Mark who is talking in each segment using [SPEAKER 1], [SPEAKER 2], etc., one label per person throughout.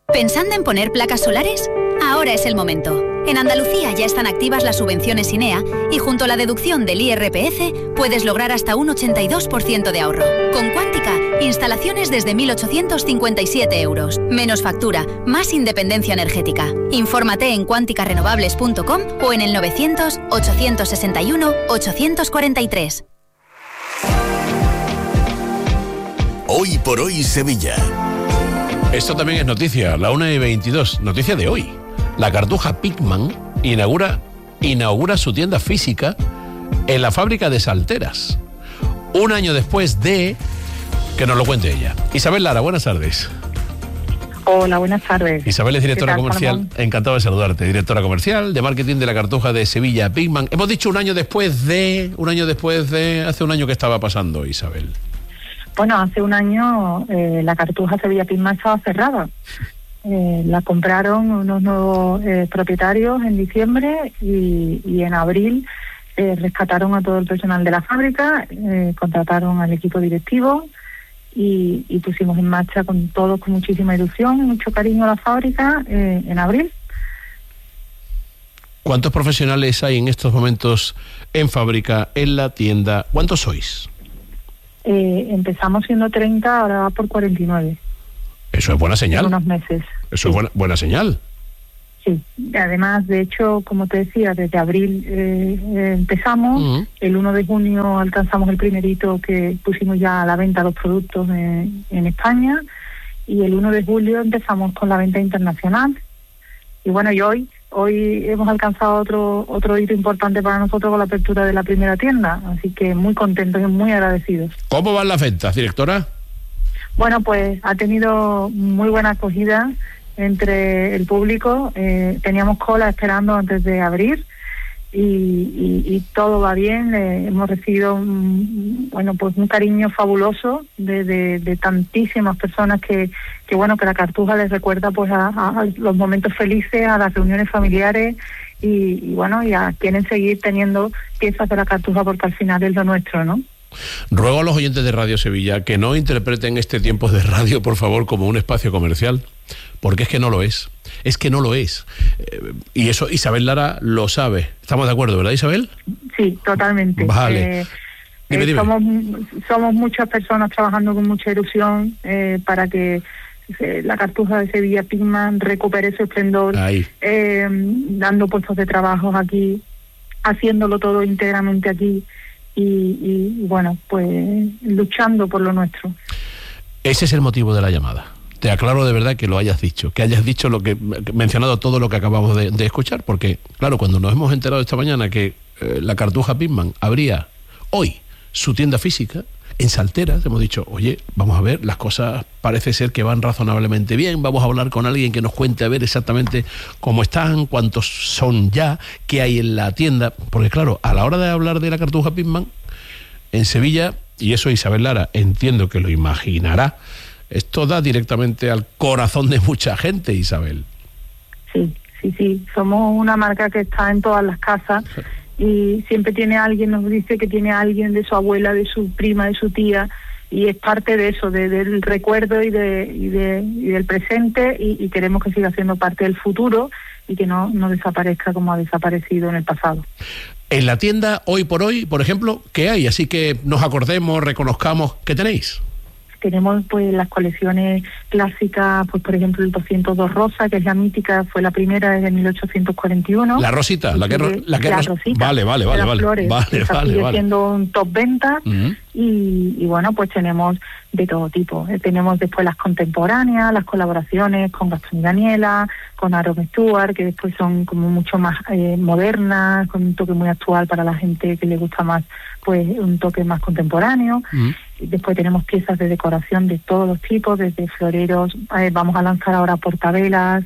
[SPEAKER 1] ¿Pensando en poner placas solares? Ahora es el momento. En Andalucía ya están activas las subvenciones INEA y junto a la deducción del IRPF puedes lograr hasta un 82% de ahorro. Con Quántica, instalaciones desde 1.857 euros. Menos factura, más independencia energética. Infórmate en quanticarenovables.com o en el 900-861-843.
[SPEAKER 2] Hoy por hoy Sevilla.
[SPEAKER 3] Esto también es noticia, la 1:22, noticia de hoy. La Cartuja Pigman inaugura su tienda física en la fábrica de Salteras. Un año después de... que nos lo cuente ella. Isabel Lara, buenas tardes.
[SPEAKER 4] Hola, buenas tardes.
[SPEAKER 3] Isabel es directora comercial,
[SPEAKER 4] Salomón?
[SPEAKER 3] Encantado de saludarte, directora comercial de marketing de la Cartuja de Sevilla Pigman. Hemos dicho un año después de, hace un año que estaba pasando, Isabel.
[SPEAKER 4] Bueno, hace un año la Cartuja Sevilla Pigman estaba cerrada. La compraron unos nuevos propietarios en diciembre y en abril rescataron a todo el personal de la fábrica, contrataron al equipo directivo y pusimos en marcha con todos con muchísima ilusión y mucho cariño a la fábrica en abril.
[SPEAKER 3] ¿Cuántos profesionales hay en estos momentos en fábrica, en la tienda? ¿Cuántos sois?
[SPEAKER 4] Empezamos siendo 30, ahora va por 49.
[SPEAKER 3] Eso es buena señal.
[SPEAKER 4] En unos meses.
[SPEAKER 3] Eso
[SPEAKER 4] sí.
[SPEAKER 3] Es buena señal.
[SPEAKER 4] Sí, además, de hecho, como te decía, desde abril empezamos, el 1 de junio alcanzamos el primer hito que pusimos ya a la venta los productos en España y el 1 de julio empezamos con la venta internacional. Y bueno, y hoy hemos alcanzado otro hito importante para nosotros con la apertura de la primera tienda, así que muy contentos y muy agradecidos.
[SPEAKER 3] ¿Cómo van las ventas, directora?
[SPEAKER 4] Bueno, pues ha tenido muy buena acogida entre el público. Teníamos cola esperando antes de abrir y todo va bien. Hemos recibido un cariño fabuloso de tantísimas personas que la Cartuja les recuerda pues a los momentos felices, a las reuniones familiares y quieren seguir teniendo piezas de la Cartuja porque al final es lo nuestro, ¿no?
[SPEAKER 3] Ruego a los oyentes de Radio Sevilla que no interpreten este tiempo de radio, por favor, como un espacio comercial, porque es que no lo es. Es que no lo es. Y eso Isabel Lara lo sabe. ¿Estamos de acuerdo, verdad, Isabel?
[SPEAKER 4] Sí, totalmente.
[SPEAKER 3] Vale. Dime.
[SPEAKER 4] Somos muchas personas trabajando con mucha ilusión para que la Cartuja de Sevilla Pigman recupere su esplendor, dando puestos de trabajo aquí, haciéndolo todo íntegramente aquí. Y bueno, pues luchando por lo nuestro.
[SPEAKER 3] Ese es el motivo de la llamada. Te aclaro de verdad que lo hayas dicho, que hayas dicho mencionado todo lo que acabamos de escuchar, porque claro, cuando nos hemos enterado esta mañana que la Cartuja Pigman abría hoy su tienda física en Salteras, hemos dicho, oye, vamos a ver, las cosas parece ser que van razonablemente bien, vamos a hablar con alguien que nos cuente a ver exactamente cómo están, cuántos son ya, qué hay en la tienda, porque claro, a la hora de hablar de la Cartuja Pigman en Sevilla, y eso Isabel Lara entiendo que lo imaginará, esto da directamente al corazón de mucha gente, Isabel. Sí,
[SPEAKER 4] somos una marca que está en todas las casas y siempre tiene alguien, nos dice que tiene alguien de su abuela, de su prima, de su tía, y es parte de eso, del recuerdo y del presente, y queremos que siga siendo parte del futuro y que no desaparezca como ha desaparecido en el pasado.
[SPEAKER 3] En la tienda, hoy por hoy, por ejemplo, ¿qué hay? Así que nos acordemos, reconozcamos, ¿qué tenéis?
[SPEAKER 4] Tenemos pues las colecciones clásicas, pues por ejemplo el 202 Rosa, que es la mítica, fue la primera desde 1841.
[SPEAKER 3] La rosita, la rosita. Vale.
[SPEAKER 4] Sigue siendo un top venta. Y bueno, pues tenemos de todo tipo. Tenemos después las contemporáneas, las colaboraciones con Gastón y Daniela, con Aaron Stewart, que después son como mucho más modernas, con un toque muy actual para la gente que le gusta más, pues un toque más contemporáneo. Después tenemos piezas de decoración de todos los tipos, desde floreros, vamos a lanzar ahora portavelas,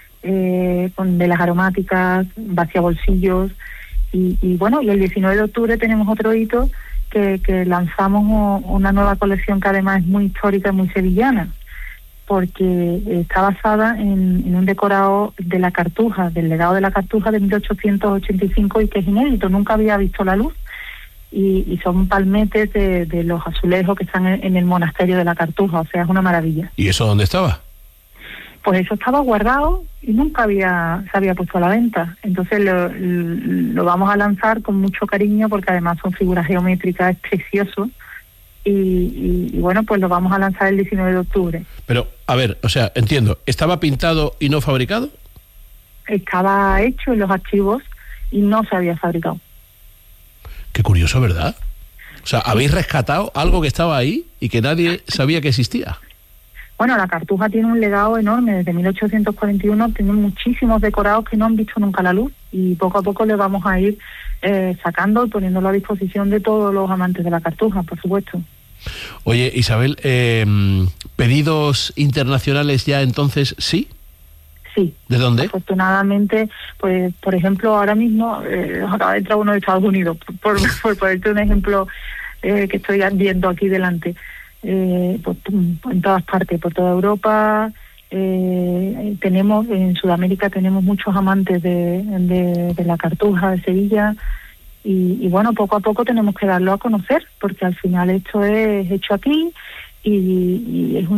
[SPEAKER 4] con velas aromáticas, vaciabolsillos, y bueno, y el 19 de octubre tenemos otro hito que lanzamos una nueva colección que además es muy histórica, muy sevillana, porque está basada en un decorado de la Cartuja, del legado de la Cartuja de 1885 y que es inédito, nunca había visto la luz. Y son palmetes de los azulejos que están en el monasterio de la Cartuja, o sea, es una maravilla.
[SPEAKER 3] ¿Y eso dónde estaba?
[SPEAKER 4] pues eso estaba guardado y nunca se había puesto a la venta. Entonces lo vamos a lanzar con mucho cariño, porque además son figuras geométricas, es precioso. Y bueno, pues lo vamos a lanzar el 19 de octubre.
[SPEAKER 3] Pero, a ver, o sea, entiendo, ¿estaba pintado y no fabricado?
[SPEAKER 4] Estaba hecho en los archivos y no se había fabricado.
[SPEAKER 3] Qué curioso, ¿verdad? O sea, ¿habéis rescatado algo que estaba ahí y que nadie sabía que existía?
[SPEAKER 4] Bueno, la Cartuja tiene un legado enorme. Desde 1841 tiene muchísimos decorados que no han visto nunca la luz, y poco a poco le vamos a ir sacando y poniéndolo a disposición de todos los amantes de la Cartuja, por supuesto.
[SPEAKER 3] Oye, Isabel, ¿pedidos internacionales ya entonces sí?
[SPEAKER 4] Sí.
[SPEAKER 3] ¿De dónde?
[SPEAKER 4] Afortunadamente, pues, por ejemplo, ahora mismo acaba de entrar uno de Estados Unidos, por ponerte un ejemplo que estoy viendo aquí delante. Pues, en todas partes, por toda Europa. Tenemos en Sudamérica tenemos muchos amantes de la Cartuja de Sevilla, y bueno, poco a poco tenemos que darlo a conocer, porque al final esto es hecho aquí y es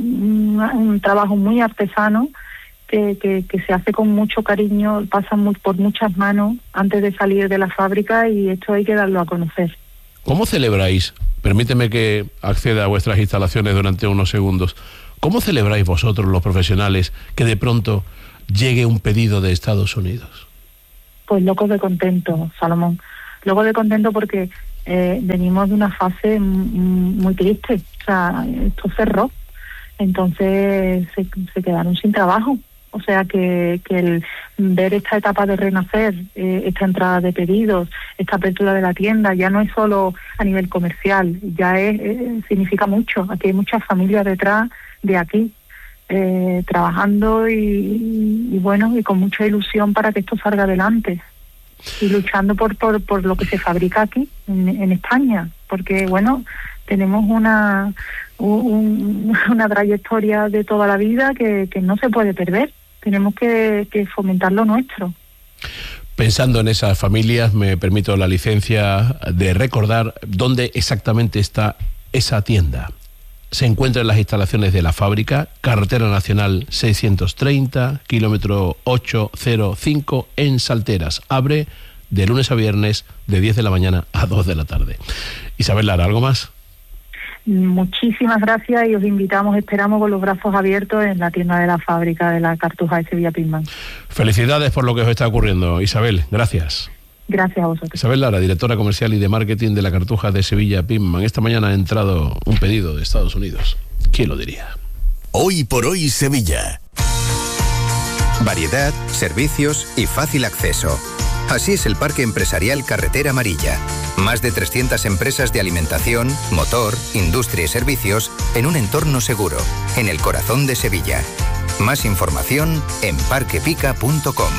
[SPEAKER 4] un trabajo muy artesano que se hace con mucho cariño, pasa por muchas manos antes de salir de la fábrica, y esto hay que darlo a conocer.
[SPEAKER 3] ¿Cómo celebráis? Permíteme que acceda a vuestras instalaciones durante unos segundos. ¿Cómo celebráis vosotros, los profesionales, que de pronto llegue un pedido de Estados Unidos?
[SPEAKER 4] Pues locos de contento, Salomón. Locos de contento porque venimos de una fase muy triste. O sea, esto cerró. Entonces se quedaron sin trabajo. O sea que el ver esta etapa de renacer, esta entrada de pedidos, esta apertura de la tienda, ya no es solo a nivel comercial, ya significa mucho. Aquí hay muchas familias detrás de aquí, trabajando y bueno, y con mucha ilusión para que esto salga adelante, y luchando por lo que se fabrica aquí en España, porque bueno, tenemos una trayectoria de toda la vida que no se puede perder. Tenemos que fomentar lo nuestro.
[SPEAKER 3] Pensando en esas familias, me permito la licencia de recordar dónde exactamente está esa tienda. Se encuentra en las instalaciones de la fábrica, Carretera Nacional 630, kilómetro 805, en Salteras. Abre de lunes a viernes, de 10 de la mañana a 2 de la tarde. Isabel Lara, ¿algo más?
[SPEAKER 4] Muchísimas gracias, y os esperamos con los brazos abiertos en la tienda de la fábrica de la Cartuja de Sevilla Pinman.
[SPEAKER 3] Felicidades por lo que os está ocurriendo, Isabel, gracias.
[SPEAKER 4] Gracias a vosotros.
[SPEAKER 3] Isabel Lara, directora comercial y de marketing de la Cartuja de Sevilla Pinman. Esta mañana ha entrado un pedido de Estados Unidos. ¿Quién lo diría?
[SPEAKER 2] Hoy por hoy Sevilla.
[SPEAKER 5] Variedad, servicios y fácil acceso. Así es el Parque Empresarial Carretera Amarilla. Más de 300 empresas de alimentación, motor, industria y servicios en un entorno seguro, en el corazón de Sevilla. Más información en parquepica.com.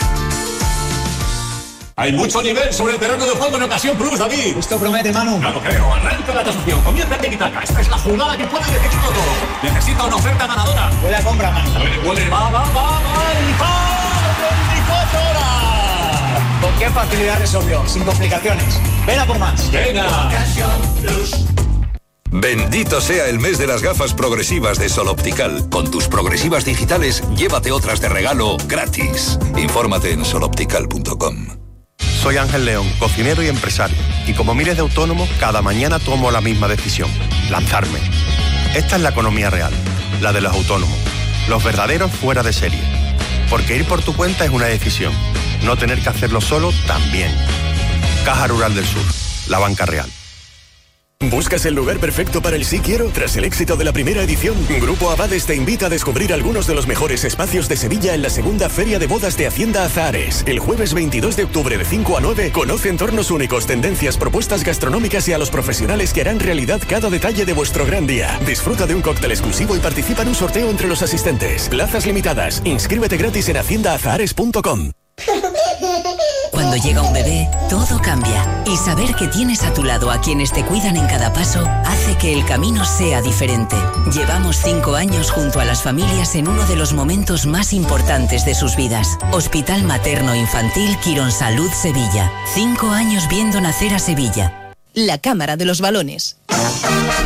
[SPEAKER 6] Hay mucho nivel sobre el terreno de juego en Ocasión Plus, David.
[SPEAKER 7] Esto promete, Manu.
[SPEAKER 6] No lo creo. Arranca la tasación. Comienza el tiki-taka. Esta es la jugada que puede decidirlo todo. Necesita una oferta ganadora.
[SPEAKER 7] Huele a compra, Manu.
[SPEAKER 6] Huele. Va. 24 horas.
[SPEAKER 7] ¿Con qué facilidad resolvió? Sin complicaciones. Ven a por más.
[SPEAKER 6] Venga.
[SPEAKER 7] Ocasión Plus.
[SPEAKER 2] Bendito sea el mes de las gafas progresivas de Sol Optical. Con tus progresivas digitales, llévate otras de regalo gratis. Infórmate en soloptical.com.
[SPEAKER 8] Soy Ángel León, cocinero y empresario. Y como miles de autónomos, cada mañana tomo la misma decisión: lanzarme. Esta es la economía real, la de los autónomos. Los verdaderos fuera de serie. Porque ir por tu cuenta es una decisión. No tener que hacerlo solo también. Caja Rural del Sur, la banca real.
[SPEAKER 9] ¿Buscas el lugar perfecto para el Sí Quiero? Tras el éxito de la primera edición, Grupo Abades te invita a descubrir algunos de los mejores espacios de Sevilla en la segunda Feria de Bodas de Hacienda Azahares. El jueves 22 de octubre de 5 a 9, conoce entornos únicos, tendencias, propuestas gastronómicas y a los profesionales que harán realidad cada detalle de vuestro gran día. Disfruta de un cóctel exclusivo y participa en un sorteo entre los asistentes. Plazas limitadas. Inscríbete gratis en haciendaazahares.com.
[SPEAKER 10] Cuando llega un bebé, todo cambia. Y saber que tienes a tu lado a quienes te cuidan en cada paso hace que el camino sea diferente. Llevamos 5 años junto a las familias en uno de los momentos más importantes de sus vidas. Hospital Materno Infantil Quirónsalud Sevilla. 5 años viendo nacer a Sevilla.
[SPEAKER 11] La Cámara de los Balones.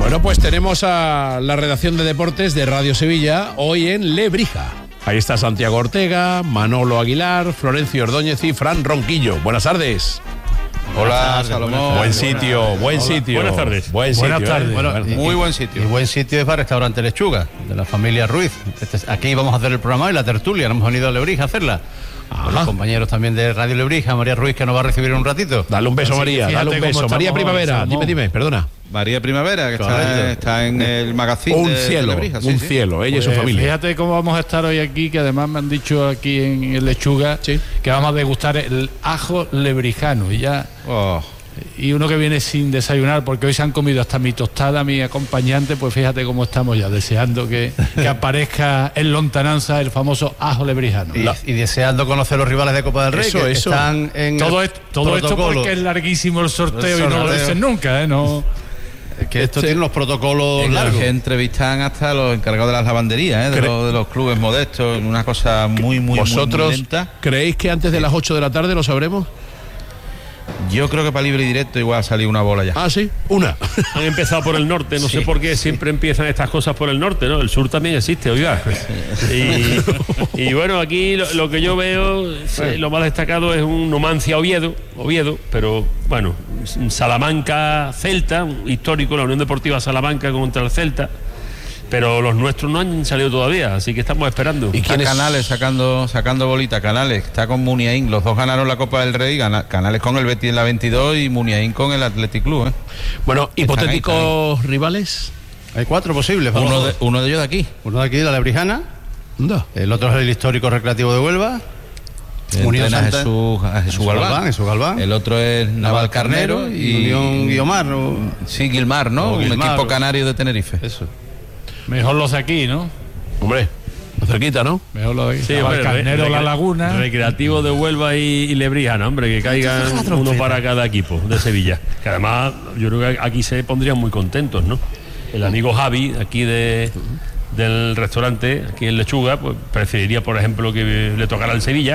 [SPEAKER 3] Bueno, pues tenemos a la redacción de deportes de Radio Sevilla hoy en Lebrija. Ahí está Santiago Ortega, Manolo Aguilar, Florencio Ordóñez y Fran Ronquillo. Buenas tardes.
[SPEAKER 11] Hola, Salomón.
[SPEAKER 3] Buen sitio.
[SPEAKER 11] Buenas tardes.
[SPEAKER 3] Buen sitio.
[SPEAKER 11] Buenas tardes.
[SPEAKER 3] Bueno,
[SPEAKER 11] muy buen sitio.
[SPEAKER 12] Y buen sitio es para Restaurante Lechuga, de la familia Ruiz. Aquí vamos a hacer el programa y la tertulia. Nos hemos venido a Lebrija a hacerla. Con los compañeros también de Radio Lebrija, María Ruiz, que nos va a recibir en un ratito.
[SPEAKER 3] Dale un beso, María. Dale un beso. María Primavera. Dime, perdona.
[SPEAKER 11] María Primavera, que está en el magazine
[SPEAKER 3] de Lebrija. Un cielo, ella y su familia.
[SPEAKER 13] Fíjate cómo vamos a estar hoy aquí, que además me han dicho aquí en el Lechuga que vamos a degustar el ajo lebrijano. Y ya... Y uno que viene sin desayunar, porque hoy se han comido hasta mi tostada, mi acompañante, pues fíjate cómo estamos ya, deseando que aparezca en lontananza el famoso ajo lebrijano.
[SPEAKER 12] Y deseando conocer los rivales de Copa del Rey, que están en
[SPEAKER 13] todo esto porque es larguísimo el sorteo y no lo dicen nunca, ¿no?
[SPEAKER 12] Que esto tiene unos protocolos largos.
[SPEAKER 11] Que entrevistan hasta los encargados de las lavanderías, de los clubes modestos, una cosa muy
[SPEAKER 3] ¿Vosotros
[SPEAKER 11] lenta.
[SPEAKER 3] ¿Creéis que antes de las 8 de la tarde lo sabremos?
[SPEAKER 11] Yo creo que para libre y directo igual ha salido una bola ya.
[SPEAKER 3] Ah, sí, una.
[SPEAKER 14] Han empezado por el norte, no sé por qué siempre empiezan estas cosas por el norte, ¿no? El sur también existe, oiga. Y bueno, aquí lo que yo veo, lo más destacado es un Numancia Oviedo, pero bueno, Salamanca Celta, histórico, la Unión Deportiva Salamanca contra el Celta. Pero los nuestros no han salido todavía, así que estamos esperando.
[SPEAKER 11] ¿Y quién Canales sacando bolita? Canales está con Muniain, los dos ganaron la Copa del Rey, Canales con el Betis en la 22 y Muniain con el Athletic Club.
[SPEAKER 3] Bueno, hipotéticos rivales.
[SPEAKER 12] Hay 4 posibles.
[SPEAKER 11] Uno de ellos de aquí.
[SPEAKER 12] Uno de aquí, de la Lebrijana. El otro es el Histórico Recreativo de Huelva.
[SPEAKER 11] Unión a Jesús Galván. El otro es Naval Carnero y
[SPEAKER 12] Unión Guiomar.
[SPEAKER 11] Sí, Guilmar, ¿no? Un equipo canario de Tenerife.
[SPEAKER 12] Eso.
[SPEAKER 13] Mejor los de aquí, ¿no?
[SPEAKER 3] Hombre, cerquita, ¿no?
[SPEAKER 13] Mejor los de aquí.
[SPEAKER 14] Sí, hombre,
[SPEAKER 13] Carnero, La Laguna.
[SPEAKER 14] Recreativo de Huelva y Lebrijana, hombre, que caigan uno para cada equipo de Sevilla. Que además, yo creo que aquí se pondrían muy contentos, ¿no? El amigo Javi, aquí del restaurante, aquí en Lechuga, pues preferiría, por ejemplo, que le tocara al Sevilla.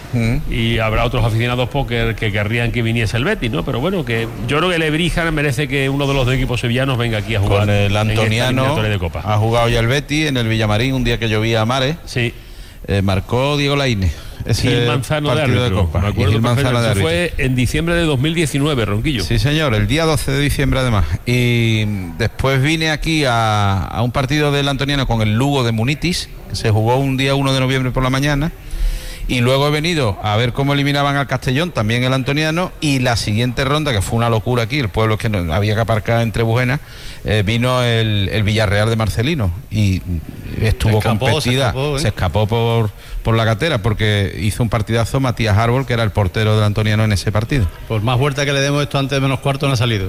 [SPEAKER 14] Y habrá otros aficionados póker que querrían que viniese el Betis, ¿no? Pero bueno, que yo creo que Lebrija merece que uno de los dos equipos sevillanos venga aquí a jugar.
[SPEAKER 11] Con el Antoniano
[SPEAKER 14] de Copa.
[SPEAKER 11] Ha jugado ya el Betis en el Villamarín un día que llovía a mares.
[SPEAKER 14] Sí.
[SPEAKER 11] Marcó Diego Laínez.
[SPEAKER 14] Gil Manzano de árbitro.
[SPEAKER 11] De Copa.
[SPEAKER 14] Me acuerdo perfectamente. Eso fue en diciembre de 2019, Ronquillo.
[SPEAKER 11] Sí, señor, el día 12 de diciembre además. Y después vine aquí a un partido del Antoniano con el Lugo de Munitis, que se jugó un día 1 de noviembre por la mañana. Y luego he venido a ver cómo eliminaban al Castellón, también el Antoniano, y la siguiente ronda, que fue una locura aquí, el pueblo que no había que aparcar entre Bujenas, vino el Villarreal de Marcelino y estuvo competida, se escapó por la gatera, porque hizo un partidazo Matías Árbol, que era el portero del Antoniano en ese partido.
[SPEAKER 12] Por más vuelta que le demos esto antes de menos cuarto no ha salido,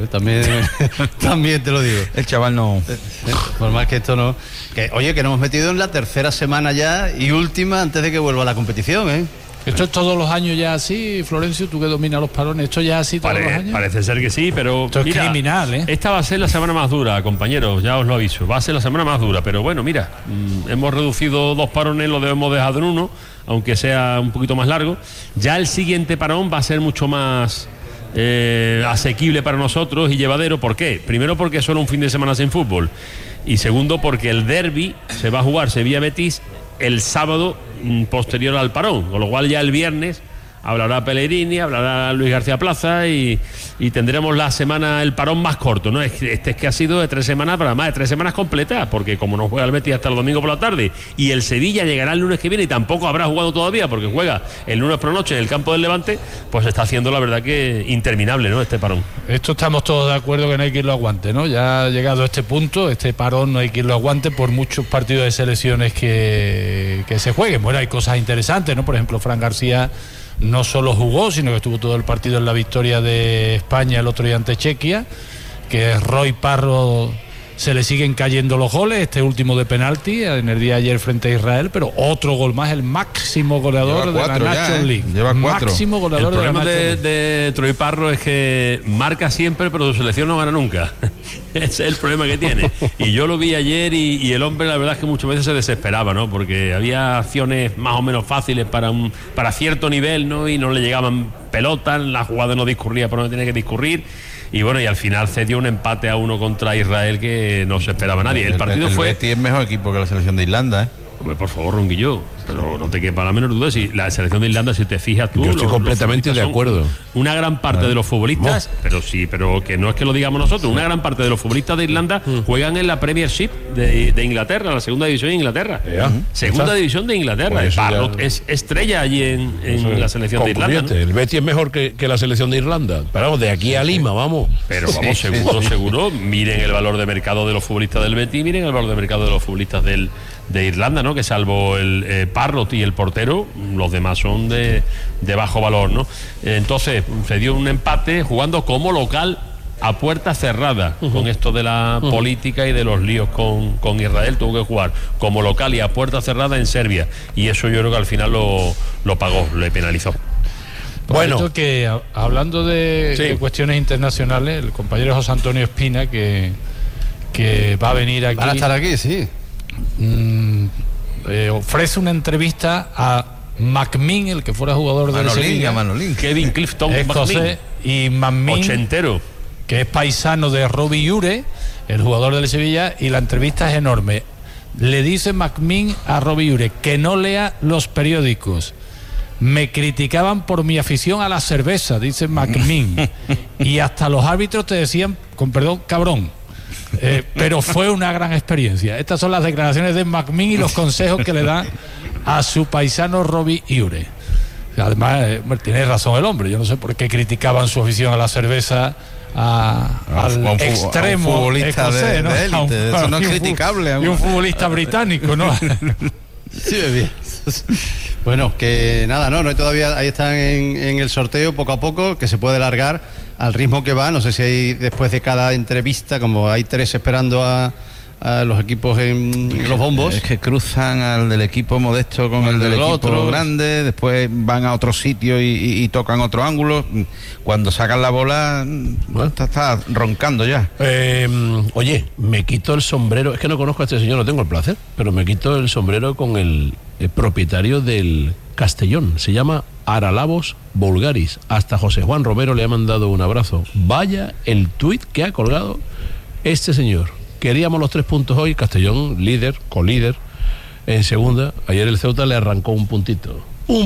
[SPEAKER 12] también te lo digo.
[SPEAKER 11] El chaval no...
[SPEAKER 12] Por más que esto no... Oye, que nos hemos metido en la tercera semana ya y última antes de que vuelva la competición, ¿eh?
[SPEAKER 13] ¿Esto es todos los años ya así, Florencio, tú que dominas los parones? ¿Esto ya así todos los años?
[SPEAKER 14] Parece ser que sí, pero
[SPEAKER 13] esto es criminal, ¿eh?
[SPEAKER 14] Esta va a ser la semana más dura, compañeros, ya os lo aviso. Va a ser la semana más dura, pero bueno, mira, hemos reducido 2 parones, lo hemos dejado en 1, aunque sea un poquito más largo. Ya el siguiente parón va a ser mucho más asequible para nosotros y llevadero. ¿Por qué? Primero porque es solo un fin de semana sin fútbol. Y segundo porque el derbi se va a jugar Sevilla-Betis el sábado posterior al parón, con lo cual ya el viernes hablará Pellegrini, hablará Luis García Plaza y tendremos la semana, el parón más corto, ¿no? Es que ha sido de 3 semanas, pero además de 3 semanas completas, porque como no juega el Betis hasta el domingo por la tarde y el Sevilla llegará el lunes que viene y tampoco habrá jugado todavía porque juega el lunes por la noche en el campo del Levante, pues está haciendo la verdad que interminable, ¿no? Este parón.
[SPEAKER 13] Esto estamos todos de acuerdo que no hay que irlo aguante, ¿no? Ya ha llegado a este punto, este parón no hay que irlo aguante por muchos partidos de selecciones que se jueguen. Bueno, hay cosas interesantes, ¿no? Por ejemplo, Fran García no solo jugó, sino que estuvo todo el partido en la victoria de España el otro día ante Chequia, que Roy Parro se le siguen cayendo los goles, este último de penalti en el día de ayer frente a Israel, pero otro gol más, el máximo goleador de la National League.
[SPEAKER 11] Lleva 4.
[SPEAKER 13] Máximo goleador
[SPEAKER 14] de la
[SPEAKER 13] National League.
[SPEAKER 14] El problema de Troy Parro es que marca siempre, pero su selección no gana nunca. Ese es el problema que tiene. Y yo lo vi ayer y el hombre, la verdad es que muchas veces se desesperaba, ¿no? Porque había acciones más o menos fáciles para cierto nivel, ¿no? Y no le llegaban pelotas, la jugada no discurría por donde tenía que discurrir. y bueno, y al final cedió un empate a 1 contra Israel que no se esperaba nadie. El partido fue...
[SPEAKER 11] Betis es mejor equipo que la selección de Irlanda, ¿eh?
[SPEAKER 14] Hombre, por favor, Ronquillo, pero no te quepa la menor duda. Si la selección de Irlanda, si te fijas tú,
[SPEAKER 3] yo estoy completamente de acuerdo.
[SPEAKER 14] Una gran parte de los futbolistas, pero que no es que lo digamos nosotros, una gran parte de los futbolistas de Irlanda juegan en la Premiership de Inglaterra, la segunda división de Inglaterra. Segunda división de Inglaterra. Pues Barrot es estrella allí en la selección de Irlanda, ¿no?
[SPEAKER 3] El Betis es mejor que la selección de Irlanda. Pero vamos, de aquí a Lima, vamos.
[SPEAKER 14] Pero vamos, seguro. Miren el valor de mercado de los futbolistas del Betis, miren el valor de mercado de los futbolistas de Irlanda, ¿no? Que salvo el Parrot y el portero, los demás son de bajo valor, ¿no? Entonces se dio un empate jugando como local a puerta cerrada. Con esto de la política y de los líos con Israel, tuvo que jugar como local y a puerta cerrada en Serbia, y eso yo creo que al final lo pagó, le penalizó.
[SPEAKER 13] Bueno, que hablando de cuestiones internacionales, el compañero José Antonio Espina, que va a venir aquí,
[SPEAKER 12] van a estar aquí, sí.
[SPEAKER 13] Ofrece una entrevista a McMinn, el que fuera jugador de Sevilla,
[SPEAKER 14] Kevin Clifton
[SPEAKER 13] McMinn, y McMinn,
[SPEAKER 14] ochentero,
[SPEAKER 13] que es paisano de Robbie Ure, el jugador del Sevilla, y la entrevista es enorme. Le dice McMinn a Robbie Ure que no lea los periódicos. Me criticaban por mi afición a la cerveza, dice McMinn, y hasta los árbitros te decían, con perdón, cabrón. Pero fue una gran experiencia. Estas son las declaraciones de McMinn y los consejos que le da a su paisano Robbie Ure. Además, tiene razón el hombre. Yo no sé por qué criticaban su afición a la cerveza al extremo
[SPEAKER 11] futbolista
[SPEAKER 13] escocés, ¿no?
[SPEAKER 11] de élite. Eso no es criticable.
[SPEAKER 13] Y un futbolista británico, ¿no?
[SPEAKER 12] Sí, bien. Bueno, que nada, no todavía ahí están en el sorteo poco a poco, que se puede largar al ritmo que va. No sé si hay, después de cada entrevista, como hay 3 esperando a los equipos en los bombos,
[SPEAKER 11] es que cruzan al del equipo modesto con el del equipo otro grande, después van a otro sitio y tocan otro ángulo. Cuando sacan la bola, está roncando ya.
[SPEAKER 3] Oye, me quito el sombrero, es que no conozco a este señor, no tengo el placer, pero me quito el sombrero con el propietario del Castellón. Se llama Aralavos Bulgaris. Hasta José Juan Romero le ha mandado un abrazo. Vaya el tuit que ha colgado este señor. Queríamos los 3 puntos hoy. Castellón, líder, colíder en segunda. Ayer el Ceuta le arrancó un puntito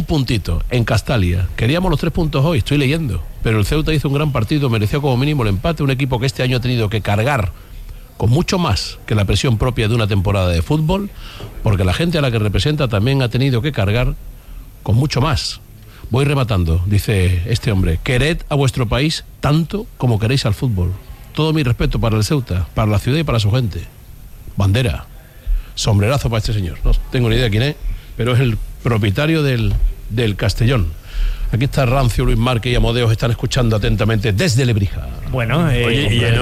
[SPEAKER 3] en Castalia. Queríamos los 3 puntos hoy, estoy leyendo, pero el Ceuta hizo un gran partido, mereció como mínimo el empate. Un equipo que este año ha tenido que cargar con mucho más que la presión propia de una temporada de fútbol, porque la gente a la que representa también ha tenido que cargar con mucho más. Voy rematando, dice este hombre: quered a vuestro país tanto como queréis al fútbol. Todo mi respeto para el Ceuta, para la ciudad y para su gente. Bandera, sombrerazo para este señor. No tengo ni idea quién es, pero es el propietario del Castellón. Aquí está Rancio, Luis Márquez y Amodeos, están escuchando atentamente desde Lebrija.
[SPEAKER 15] Bueno,
[SPEAKER 14] oye, y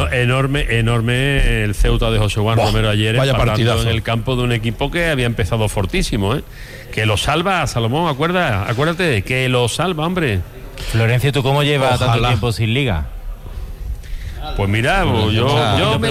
[SPEAKER 14] enorme el Ceuta de José Juan Romero ayer,
[SPEAKER 3] vaya partidazo
[SPEAKER 14] en el campo de un equipo que había empezado fortísimo, que lo salva, Salomón, acuérdate, que lo salva, hombre.
[SPEAKER 15] Florencio, ¿tú cómo llevas tanto tiempo sin liga?
[SPEAKER 14] Pues mira, yo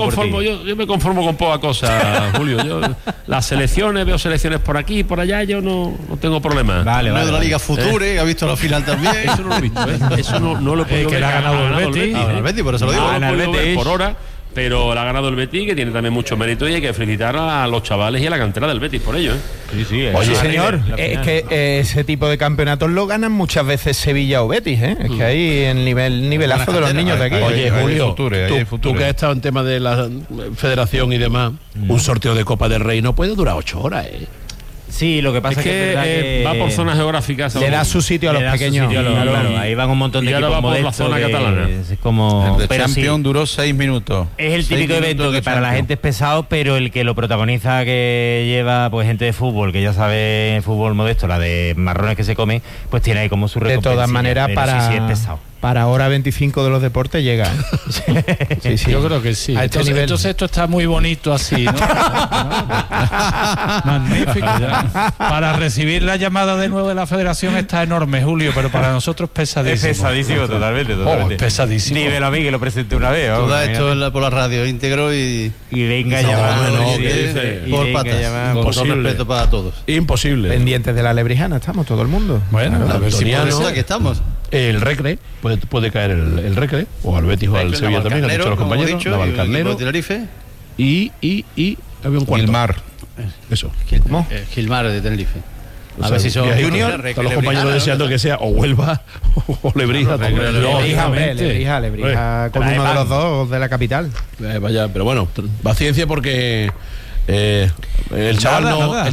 [SPEAKER 14] me conformo con poca cosa, Julio. Las selecciones, veo selecciones por aquí y por allá, yo no tengo problema.
[SPEAKER 12] Vale. De la Liga Future, ha visto la final también.
[SPEAKER 14] Eso no lo he visto, Eso no lo he podido ver.
[SPEAKER 13] Que le ha ganado el Betis.
[SPEAKER 12] El Betis, por eso lo digo.
[SPEAKER 14] No lo he podido ver por hora, pero le ha ganado el Betis, que tiene también mucho mérito, y hay que felicitar a los chavales y a la cantera del Betis por ello.
[SPEAKER 15] Sí,
[SPEAKER 16] oye, señor, es que ese tipo de campeonatos lo ganan muchas veces Sevilla o Betis, ¿eh? Es que hay el nivelazo de los niños de aquí.
[SPEAKER 3] Oye, Julio, tú que has estado en tema de la federación y demás, un sorteo de Copa del Rey no puede durar 8 horas,
[SPEAKER 15] Sí, lo que pasa es que
[SPEAKER 14] va por zonas geográficas.
[SPEAKER 16] Le da su sitio a los pequeños.
[SPEAKER 15] Claro, ahí van un montón de equipos modestos.
[SPEAKER 14] La zona catalana.
[SPEAKER 15] Es como,
[SPEAKER 11] el Champions duró 6 minutos.
[SPEAKER 15] Es el típico evento que para la gente es pesado, pero el que lo protagoniza, que lleva pues gente de fútbol, que ya sabe fútbol modesto, la de marrones que se come, pues tiene ahí como su recompensa.
[SPEAKER 16] De todas maneras,
[SPEAKER 15] sí es pesado.
[SPEAKER 16] Para hora 25 de los deportes llega.
[SPEAKER 13] Sí. Yo creo que sí. Entonces esto está muy bonito así, ¿no? Magnífico. Para recibir la llamada de nuevo de la Federación está enorme, Julio, pero para nosotros pesadísimo.
[SPEAKER 15] Es pesadísimo, totalmente.
[SPEAKER 13] Es pesadísimo.
[SPEAKER 15] Dímelo a mí que lo presenté una vez.
[SPEAKER 12] Todo esto por la radio íntegro y
[SPEAKER 15] venga llamar.
[SPEAKER 12] Por patas. Con todo respeto para todos.
[SPEAKER 3] Imposible.
[SPEAKER 16] Pendientes de la Lebrijana estamos, todo el mundo.
[SPEAKER 12] Bueno, a ver si por eso aquí estamos.
[SPEAKER 3] El Recre, puede caer el Recre, o al Betis o al Sevilla también, han dicho los compañeros.
[SPEAKER 12] Navalcarnero. Tenerife.
[SPEAKER 3] Y había un cuarto.
[SPEAKER 11] Gilmar.
[SPEAKER 3] Eso.
[SPEAKER 12] ¿Cómo? Gilmar de Tenerife. A ver si son
[SPEAKER 3] Junior. Están los compañeros deseando que sea o Huelva o Lebrija.
[SPEAKER 16] Lebrija con uno de los dos de la capital.
[SPEAKER 3] Vaya, pero bueno, paciencia porque el chaval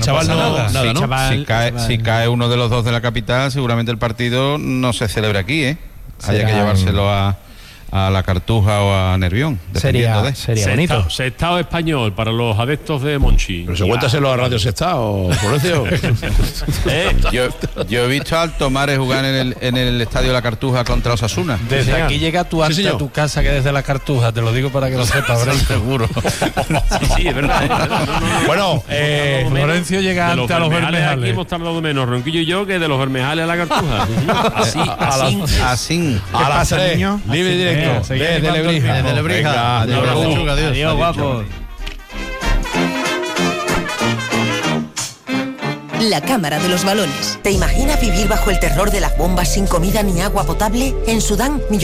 [SPEAKER 3] no.
[SPEAKER 11] Si cae uno de los dos de la capital, seguramente el partido no se celebra aquí, ¿eh? Haya que llevárselo a la Cartuja o a Nervión.
[SPEAKER 16] Sería bonito.
[SPEAKER 14] Sestao español para los adeptos de Monchi.
[SPEAKER 3] Pero cuéntaselo a Radio Sestao, Florencio.
[SPEAKER 11] Yo he visto al Tomares jugar en el estadio de la Cartuja contra Osasuna.
[SPEAKER 13] Desde aquí llega tu arte a tu casa, que desde la Cartuja, te lo digo para que lo sepas, seguro.
[SPEAKER 14] Sí, es verdad.
[SPEAKER 3] Bueno,
[SPEAKER 13] Florencio llega antes a los Bermejales.
[SPEAKER 14] Aquí hemos tardado menos, Ronquillo y yo, que de los Bermejales a la Cartuja.
[SPEAKER 11] Así.
[SPEAKER 16] ¿Qué pasa, niño?
[SPEAKER 3] Libre directo.
[SPEAKER 12] Desde Lebrija.
[SPEAKER 15] Adiós, guapos.
[SPEAKER 17] La Cámara de los Balones. ¿Te imaginas vivir bajo el terror de las bombas sin comida ni agua potable? En Sudán,